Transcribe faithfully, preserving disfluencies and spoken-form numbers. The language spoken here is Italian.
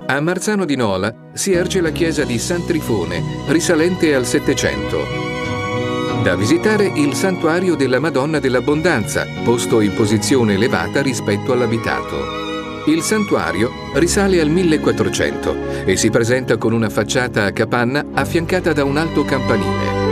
A Marzano di Nola si erge la chiesa di San Trifone, risalente al Settecento. Da visitare il santuario della Madonna dell'Abbondanza, posto in posizione elevata rispetto all'abitato. Il santuario risale al millequattrocento e si presenta con una facciata a capanna affiancata da un alto campanile.